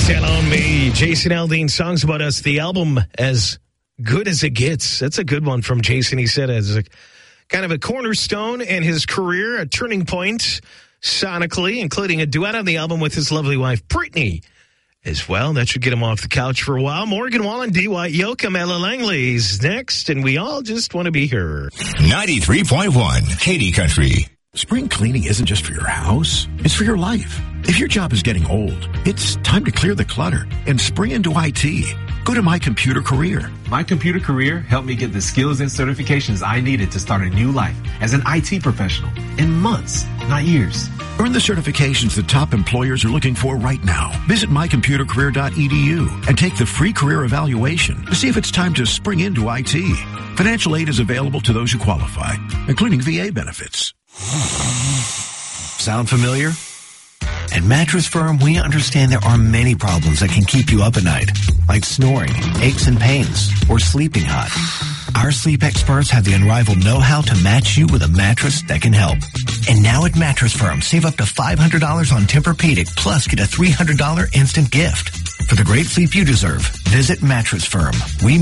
Tell on Me. Jason Aldean, Songs About Us, the album As Good As It Gets. That's a good one from Jason. He said as a kind of a cornerstone in his career, a turning point sonically, including a duet on the album with his lovely wife, Brittany, as well. That should get him off the couch for a while. Morgan Wallen, D.Y. Yoakum, Ella Langley's next, and we all just want to be here. 93.1 Katy Country. Spring cleaning isn't just for your house, it's for your life. If your job is getting old, it's time to clear the clutter and spring into IT. Go to My Computer Career. My Computer Career helped me get the skills and certifications I needed to start a new life as an IT professional in months, not years. Earn the certifications that top employers are looking for right now. Visit mycomputercareer.edu and take the free career evaluation to see if it's time to spring into IT. Financial aid is available to those who qualify, including VA benefits. Sound familiar? At Mattress Firm, we understand there are many problems that can keep you up at night, like snoring, aches and pains, or sleeping hot. Our sleep experts have the unrivaled know-how to match you with a mattress that can help. And now at Mattress Firm, save up to $500 on Tempur-Pedic, plus get a $300 instant gift. For the great sleep you deserve, visit Mattress Firm. We